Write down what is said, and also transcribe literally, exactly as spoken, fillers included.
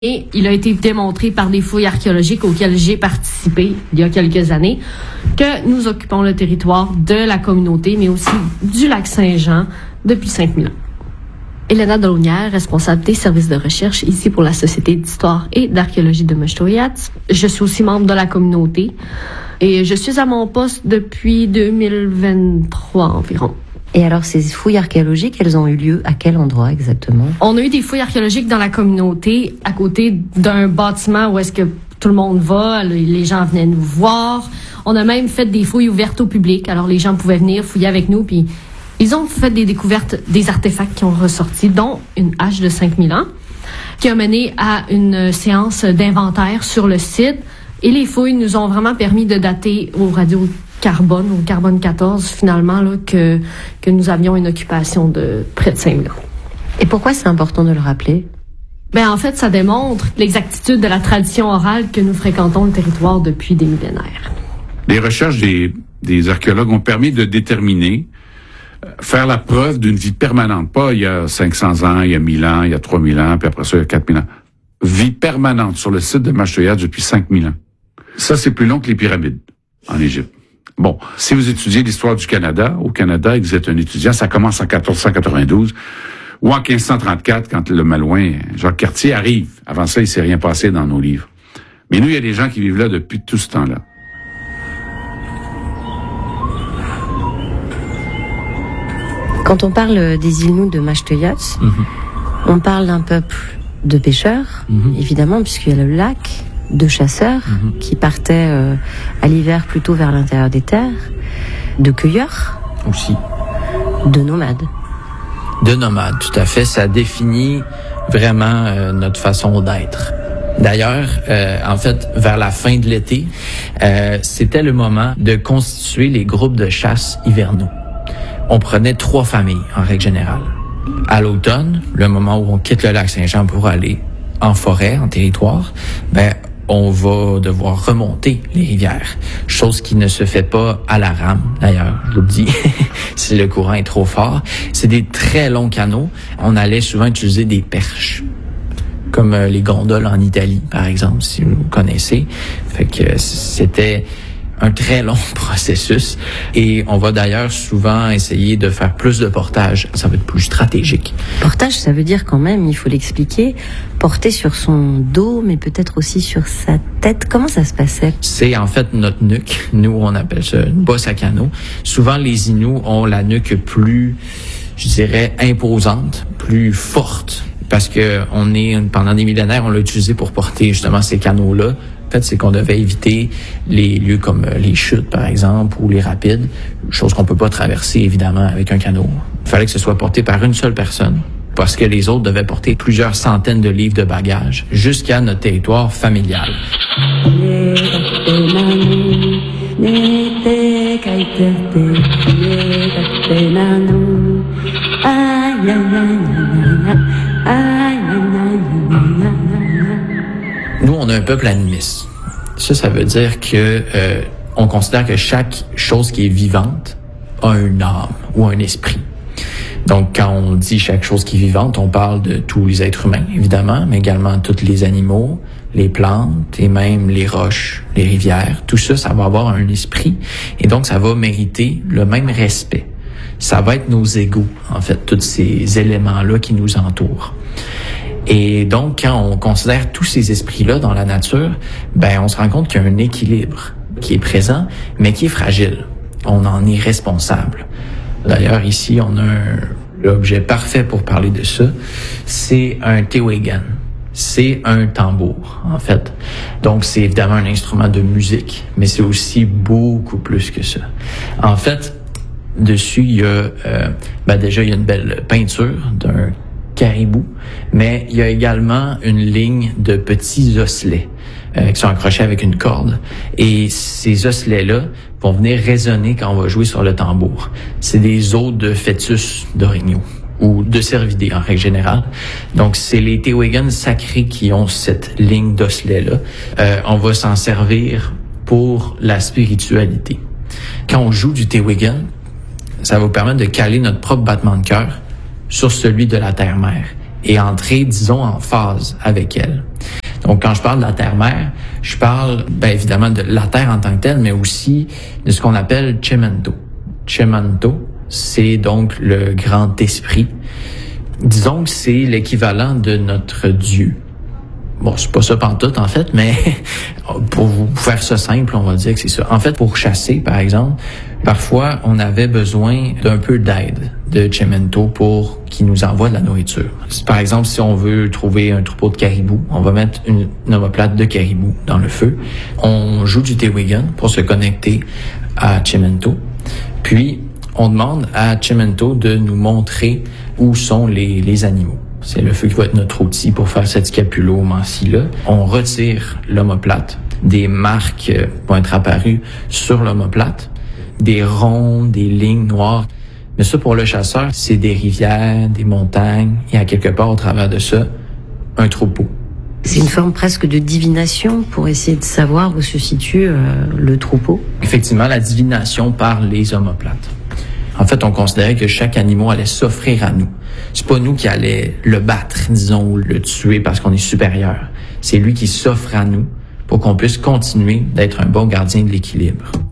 Et il a été démontré par des fouilles archéologiques auxquelles j'ai participé il y a quelques années que nous occupons le territoire de la communauté, mais aussi du lac Saint-Jean depuis cinq mille ans. Elena Delaunière, responsable des services de recherche ici pour la Société d'histoire et d'archéologie de Meshtouyatz. Je suis aussi membre de la communauté et je suis à mon poste depuis deux mille vingt-trois environ. Et alors, ces fouilles archéologiques, elles ont eu lieu à quel endroit exactement? On a eu des fouilles archéologiques dans la communauté, à côté d'un bâtiment où est-ce que tout le monde va, les gens venaient nous voir. On a même fait des fouilles ouvertes au public, alors les gens pouvaient venir fouiller avec nous, puis ils ont fait des découvertes, des artefacts qui ont ressorti, dont une hache de cinq mille ans, qui a mené à une séance d'inventaire sur le site. Et les fouilles nous ont vraiment permis de dater au radio carbone, au carbone quatorze, finalement, là, que, que nous avions une occupation de près de cinq mille ans. Et pourquoi c'est important de le rappeler? Ben, en fait, ça démontre l'exactitude de la tradition orale que nous fréquentons le territoire depuis des millénaires. Les recherches des, des archéologues ont permis de déterminer, faire la preuve d'une vie permanente. Pas il y a cinq cents ans, il y a mille ans, il y a trois mille ans, puis après ça, il y a quatre mille ans. Vie permanente sur le site de Meshtouyatz depuis cinq mille ans. Ça, c'est plus long que les pyramides en Égypte. Bon, si vous étudiez l'histoire du Canada, au Canada, et que vous êtes un étudiant, ça commence en quatorze cent quatre-vingt-douze ou en quinze cent trente-quatre, quand le Malouin, Jacques Cartier, arrive. Avant ça, il s'est rien passé dans nos livres. Mais nous, il y a des gens qui vivent là depuis tout ce temps-là. Quand on parle des Inuits de Meshtouyatz, mm-hmm. on parle d'un peuple de pêcheurs, mm-hmm. évidemment, puisqu'il y a le lac, de chasseurs mm-hmm. qui partaient euh, à l'hiver plutôt vers l'intérieur des terres, de cueilleurs aussi, de nomades. De nomades, tout à fait. Ça définit vraiment euh, notre façon d'être. D'ailleurs, euh, en fait, vers la fin de l'été, euh, c'était le moment de constituer les groupes de chasse hivernaux. On prenait trois familles, en règle générale. À l'automne, le moment où on quitte le lac Saint-Jean pour aller en forêt, en territoire, ben on va devoir remonter les rivières, chose qui ne se fait pas à la rame, d'ailleurs, je vous le dis, si le courant est trop fort. C'est des très longs canaux. On allait souvent utiliser des perches, comme euh, les gondoles en Italie, par exemple, si vous connaissez. Fait que c'était un très long processus et on va d'ailleurs souvent essayer de faire plus de portage. Ça va être plus stratégique. Portage, ça veut dire quand même, il faut l'expliquer, porter sur son dos, mais peut-être aussi sur sa tête. Comment ça se passait? C'est en fait notre nuque. Nous, on appelle ça une bosse à canot. Souvent, les Inuits ont la nuque plus, je dirais, imposante, plus forte, parce que on est, pendant des millénaires, on l'a utilisé pour porter justement ces canaux-là. En fait, c'est qu'on devait éviter les lieux comme les chutes, par exemple, ou les rapides, chose qu'on peut pas traverser, évidemment, avec un canot. Il fallait que ce soit porté par une seule personne, parce que les autres devaient porter plusieurs centaines de livres de bagages jusqu'à notre territoire familial. Nous, on a un peuple animiste. Ça, ça veut dire que euh, on considère que chaque chose qui est vivante a une âme ou un esprit. Donc, quand on dit chaque chose qui est vivante, on parle de tous les êtres humains, évidemment, mais également tous les animaux, les plantes et même les roches, les rivières. Tout ça, ça va avoir un esprit et donc ça va mériter le même respect. Ça va être nos égaux, en fait, tous ces éléments-là qui nous entourent. Et donc, quand on considère tous ces esprits-là dans la nature, ben, on se rend compte qu'il y a un équilibre qui est présent, mais qui est fragile. On en est responsable. D'ailleurs, ici, on a un, l'objet parfait pour parler de ça. C'est un tewegan. C'est un tambour, en fait. Donc, c'est évidemment un instrument de musique, mais c'est aussi beaucoup plus que ça. En fait, dessus, il y a, euh, ben déjà, il y a une belle peinture d'un caribou, mais il y a également une ligne de petits osselets euh, qui sont accrochés avec une corde. Et ces osselets-là vont venir résonner quand on va jouer sur le tambour. C'est des os de fœtus d'orignaux ou de cervidés en règle générale. Donc, c'est les Tewegans sacrés qui ont cette ligne d'osselets-là. Euh, on va s'en servir pour la spiritualité. Quand on joue du Tewegan, ça va vous permettre de caler notre propre battement de cœur sur celui de la terre-mère et entrer, disons, en phase avec elle. Donc, quand je parle de la terre-mère, je parle, bien évidemment, de la terre en tant que telle, mais aussi de ce qu'on appelle Chemanto. Chemanto, c'est donc le grand esprit. Disons que c'est l'équivalent de notre Dieu. Bon, c'est pas ça pantoute, en fait, mais pour vous faire ça simple, on va dire que c'est ça. En fait, pour chasser, par exemple, parfois, on avait besoin d'un peu d'aide de Chemanto pour qu'il nous envoie de la nourriture. Par exemple, si on veut trouver un troupeau de caribou, on va mettre une, une omoplate de caribou dans le feu. On joue du Tewiggun pour se connecter à Chemanto. Puis, on demande à Chemanto de nous montrer où sont les, les animaux. C'est le feu qui va être notre outil pour faire cette scapulomancie-là. On retire l'omoplate. Des marques vont être apparues sur l'omoplate. Des ronds, des lignes noires. Mais ça, pour le chasseur, c'est des rivières, des montagnes, et à quelque part, au travers de ça, un troupeau. C'est une forme presque de divination pour essayer de savoir où se situe euh, le troupeau. Effectivement, la divination par les omoplates. En fait, on considérait que chaque animal allait s'offrir à nous. C'est pas nous qui allait le battre, disons, ou le tuer parce qu'on est supérieur. C'est lui qui s'offre à nous pour qu'on puisse continuer d'être un bon gardien de l'équilibre.